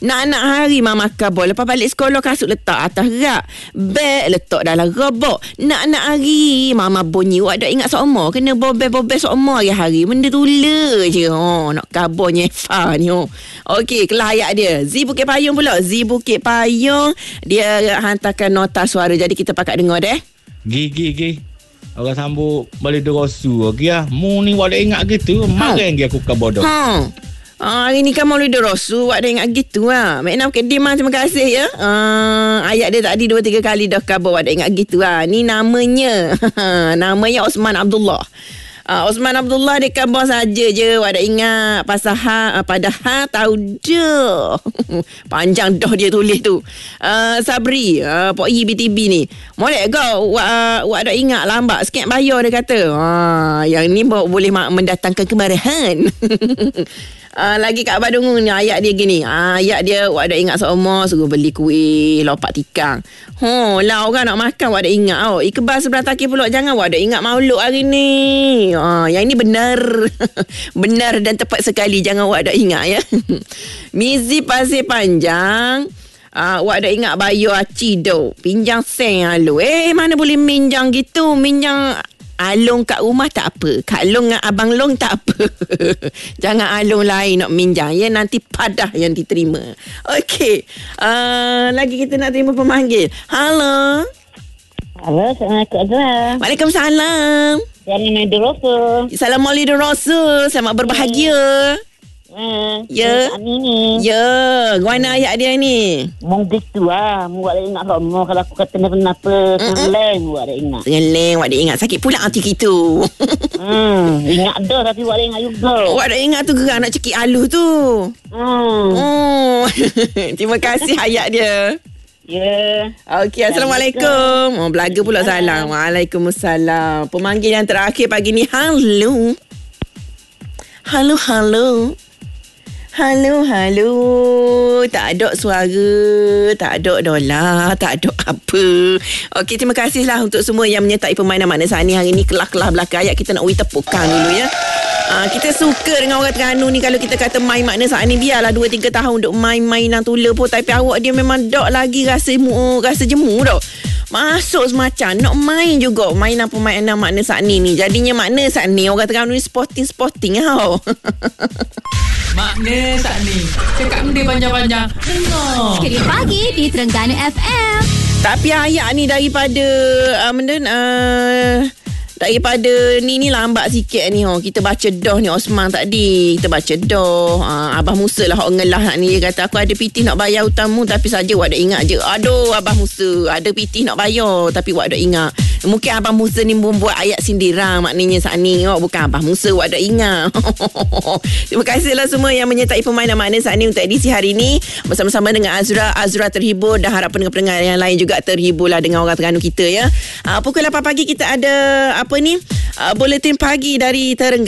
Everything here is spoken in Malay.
Nak hari mama makan bol. Lepas balik sekolah kasut letak atas rak. Beg letak dalam robok. Nak hari mama bunyi. Awak dah ingat seumur. Kena bobel-bobel seumur hari-hari. Benda tula je. Nak kabur nyefa ni. Okey, kelas ayat dia. Z Bukit Payung pula. Z Bukit Payung. Dia hantarkan nota suara. Jadi kita pakat dengar deh. Gigi. Orang sambut balik dorosu. Okey lah. Mu ni awak dah ingat gitu. Marah aku kabodoh. Hari ni kan Maulid Rasul. Awak dah ingat gitu lah. Makna Kedimah, terima kasih ya. Ayat dia tadi 2-3 kali dah khabar. Awak dah ingat gitu lah. Ni namanya namanya Osman Abdullah. Osman Abdullah dia khabar saja je. Awak dah ingat pasal padahal tahu dah. Panjang dah dia tulis tu. Sabri Pok I BTB ni. Molek kau awak dah ingat lambat sikit bayar dia kata. Yang ni boleh mendatangkan kemarahan. Lagi kat Badungu ni ayat dia gini. Ayat dia awak dah ingat seumur suruh beli kuih lopak tikang. Lah orang nak makan awak dah ingat. Iqbal sebelah takir pula jangan awak dah ingat maulud hari ni. Yang ini benar. Benar dan tepat sekali. Jangan awak dah ingat ya. Mizi Pasir Panjang. Awak dah ingat bayar Cido. Pinjang sen alu. Mana boleh minjang gitu. Minjang Along kat rumah tak apa. Kak Long dengan Abang Long tak apa. Jangan Along lain nak minjang. Ya, nanti padah yang diterima. Okey. Lagi kita nak terima pemanggil. Halo. Halo, Assalamualaikum Azra. Waalaikumsalam. Assalamualaikum Rasul. Assalamualaikum Rasul. Selamat berbahagia. Ya. Amin. Ya. Guana ayat dia ni. Mung gitu lah. Mu ada ingat semua. Kalau aku kata kenapa. Sengeleng mu ada ingat. Sengeleng. Awak ada ingat. Sakit pula hati kita. Ingat dah tapi awak ada ingat juga. Awak ada ingat tu gerak nak cekik aluh tu. Terima kasih ayat dia. Ya. Okey, Assalamualaikum. Belaga pula salam. Waalaikumsalam. Pemanggil yang terakhir pagi ni. Halo. Halo. Tak ada suara. Tak ada dolar. Tak ada apa. Okey, terima kasihlah untuk semua yang menyertai permainan Makna Saat ni. Hari ni kelah-kelah belakang ayat kita nak tepukan dulu ya. Kita suka dengan orang Terengganu ni. Kalau kita kata main Makna Saat ni, biarlah 2-3 tahun untuk main-mainan tula pun. Tapi awak dia memang dok lagi rasa jemu dok. Masuk semacam nak main juga mainan permainan Makna Saat ni. Jadinya Makna Saat ni orang Terengganu ni sporting tau. Makna Saat ni cakap benda panjang-panjang. Dengar Sekali pagi di Terengganu FM. Tapi ayat ni daripada daripada ni lambat sikit ni. Kita baca dah ni Osman tadi. Kita baca dah. Abah Musa lah ngelah ni. Dia kata aku ada pitih nak bayar hutangmu tapi saja awak dah ingat je. Aduh Abah Musa, ada pitih nak bayar tapi awak dah ingat. Mungkin Abah Musa ni membuat ayat sindiran maknanya saat ni. Bukan Abah Musa, awak dah ingat. Terima kasihlah semua yang menyertai permainan Makna Saat ni untuk edisi hari ni. Bersama-sama dengan Azra terhibur dan harap pendengar-pendengar yang lain juga terhiburlah dengan orang Terengganu kita ya. Pukul 8 pagi kita ada buletin pagi dari Terengganu.